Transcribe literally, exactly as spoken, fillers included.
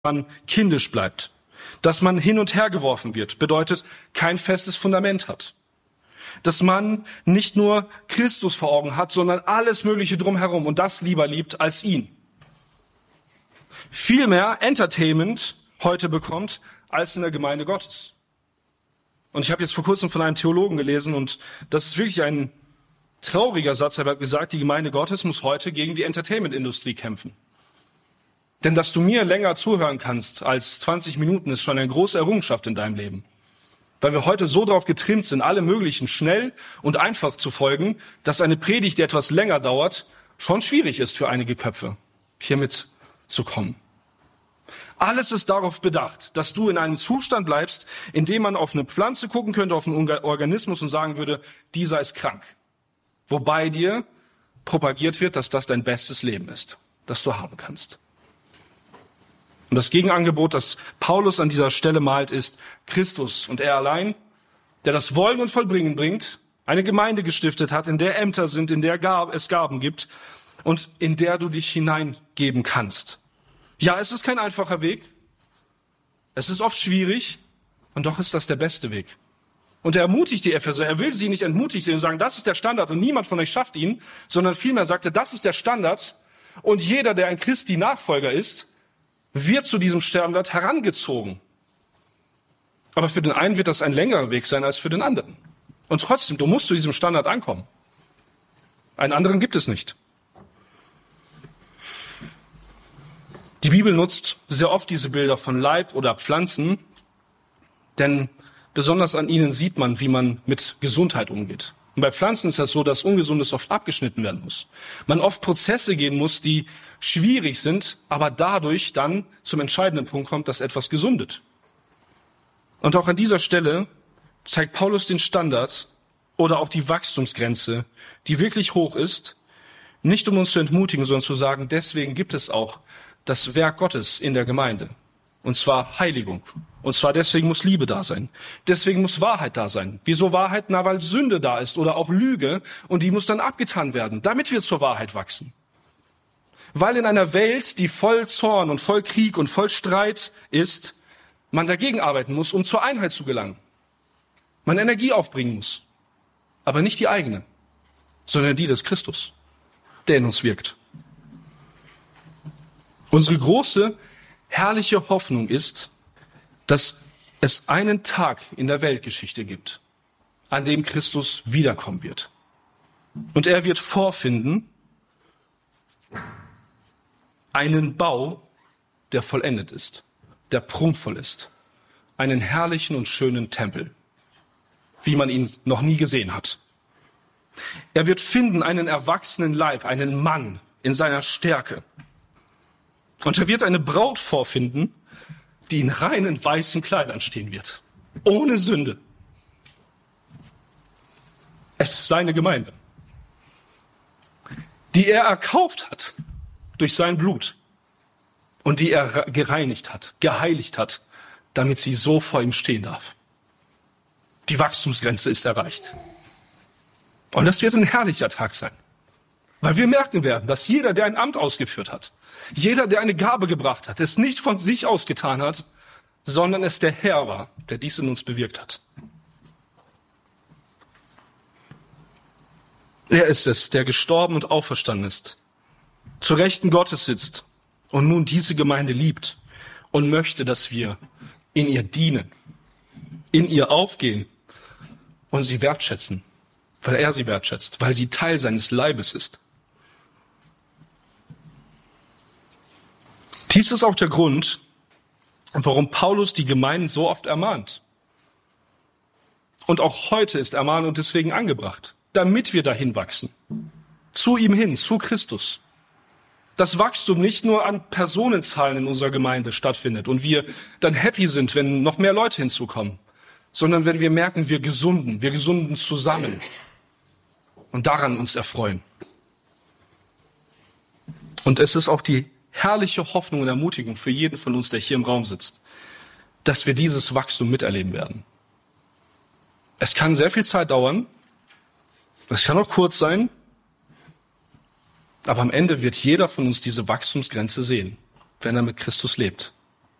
man kindisch bleibt. Dass man hin und her geworfen wird, bedeutet kein festes Fundament hat. Dass man nicht nur Christus vor Augen hat, sondern alles Mögliche drumherum und das lieber liebt als ihn. Viel mehr Entertainment heute bekommt als in der Gemeinde Gottes. Und ich habe jetzt vor kurzem von einem Theologen gelesen und das ist wirklich ein trauriger Satz. Er hat gesagt, die Gemeinde Gottes muss heute gegen die Entertainment-Industrie kämpfen. Denn dass du mir länger zuhören kannst als zwanzig Minuten, ist schon eine große Errungenschaft in deinem Leben. Weil wir heute so drauf getrimmt sind, alle möglichen schnell und einfach zu folgen, dass eine Predigt, die etwas länger dauert, schon schwierig ist für einige Köpfe, hier mitzukommen. Alles ist darauf bedacht, dass du in einem Zustand bleibst, in dem man auf eine Pflanze gucken könnte, auf einen Organismus und sagen würde, dieser ist krank. Wobei dir propagiert wird, dass das dein bestes Leben ist, das du haben kannst. Und das Gegenangebot, das Paulus an dieser Stelle malt, ist Christus und er allein, der das Wollen und Vollbringen bringt, eine Gemeinde gestiftet hat, in der Ämter sind, in der es Gaben gibt und in der du dich hineingeben kannst. Ja, es ist kein einfacher Weg, es ist oft schwierig und doch ist das der beste Weg. Und er ermutigt die Epheser, er will sie nicht entmutigt sehen und sagen, das ist der Standard und niemand von euch schafft ihn, sondern vielmehr sagt er, das ist der Standard und jeder, der ein Christi Nachfolger ist, wird zu diesem Standard herangezogen. Aber für den einen wird das ein längerer Weg sein als für den anderen. Und trotzdem, du musst zu diesem Standard ankommen. Einen anderen gibt es nicht. Die Bibel nutzt sehr oft diese Bilder von Leib oder Pflanzen, denn besonders an ihnen sieht man, wie man mit Gesundheit umgeht. Und bei Pflanzen ist das so, dass Ungesundes oft abgeschnitten werden muss. Man oft Prozesse gehen muss, die schwierig sind, aber dadurch dann zum entscheidenden Punkt kommt, dass etwas gesundet. Und auch an dieser Stelle zeigt Paulus den Standard oder auch die Wachstumsgrenze, die wirklich hoch ist, nicht um uns zu entmutigen, sondern zu sagen, deswegen gibt es auch das Werk Gottes in der Gemeinde. Und zwar Heiligung. Und zwar deswegen muss Liebe da sein. Deswegen muss Wahrheit da sein. Wieso Wahrheit? Na, weil Sünde da ist oder auch Lüge und die muss dann abgetan werden, damit wir zur Wahrheit wachsen. Weil in einer Welt, die voll Zorn und voll Krieg und voll Streit ist, man dagegen arbeiten muss, um zur Einheit zu gelangen. Man Energie aufbringen muss. Aber nicht die eigene, sondern die des Christus, der in uns wirkt. Unsere große herrliche Hoffnung ist, dass es einen Tag in der Weltgeschichte gibt, an dem Christus wiederkommen wird. Und er wird vorfinden einen Bau, der vollendet ist, der prunkvoll ist, einen herrlichen und schönen Tempel, wie man ihn noch nie gesehen hat. Er wird finden einen erwachsenen Leib, einen Mann in seiner Stärke. Und er wird eine Braut vorfinden, die in reinen weißen Kleidern stehen wird. Ohne Sünde. Es ist seine Gemeinde, die er erkauft hat durch sein Blut und die er gereinigt hat, geheiligt hat, damit sie so vor ihm stehen darf. Die Wachstumsgrenze ist erreicht. Und das wird ein herrlicher Tag sein. Weil wir merken werden, dass jeder, der ein Amt ausgeführt hat, jeder, der eine Gabe gebracht hat, es nicht von sich aus getan hat, sondern es der Herr war, der dies in uns bewirkt hat. Er ist es, der gestorben und auferstanden ist, zur Rechten Gottes sitzt und nun diese Gemeinde liebt und möchte, dass wir in ihr dienen, in ihr aufgehen und sie wertschätzen, weil er sie wertschätzt, weil sie Teil seines Leibes ist. Dies ist auch der Grund, warum Paulus die Gemeinden so oft ermahnt. Und auch heute ist Ermahnung deswegen angebracht, damit wir dahin wachsen. Zu ihm hin, zu Christus. Das Wachstum nicht nur an Personenzahlen in unserer Gemeinde stattfindet und wir dann happy sind, wenn noch mehr Leute hinzukommen, sondern wenn wir merken, wir gesunden, wir gesunden zusammen und daran uns erfreuen. Und es ist auch die herrliche Hoffnung und Ermutigung für jeden von uns, der hier im Raum sitzt, dass wir dieses Wachstum miterleben werden. Es kann sehr viel Zeit dauern, es kann auch kurz sein, aber am Ende wird jeder von uns diese Wachstumsgrenze sehen, wenn er mit Christus lebt.